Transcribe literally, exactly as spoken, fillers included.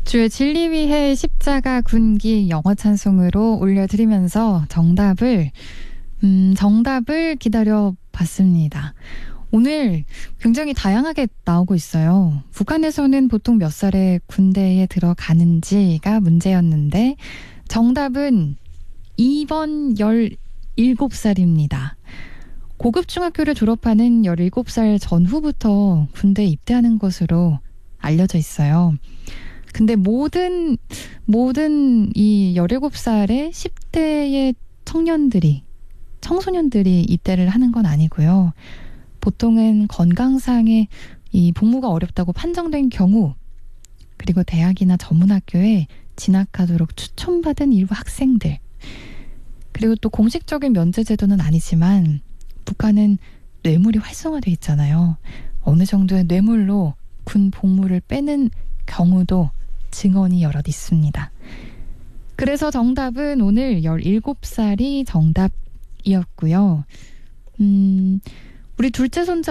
주의 진리 위해 십자가 군기 영어 찬송으로 올려드리면서 정답을 음, 정답을 기다려 봤습니다. 오늘 굉장히 다양하게 나오고 있어요. 북한에서는 보통 몇 살에 군대에 들어가는지가 문제였는데 정답은 이 번 열일곱 살입니다. 고급 중학교를 졸업하는 열일곱 살 전후부터 군대에 입대하는 것으로 알려져 있어요. 근데 모든 모든 이 열일곱 살의 십 대의 청년들이 청소년들이 입대를 하는 건 아니고요. 보통은 건강상의 이 복무가 어렵다고 판정된 경우, 그리고 대학이나 전문학교에 진학하도록 추천받은 일부 학생들, 그리고 또 공식적인 면제 제도는 아니지만 북한은 뇌물이 활성화돼 있잖아요. 어느 정도의 뇌물로 군 복무를 빼는 경우도 증언이 여럿 있습니다. 그래서 정답은 오늘 열일곱 살이 정답이었고요. 음, 우리 둘째 손자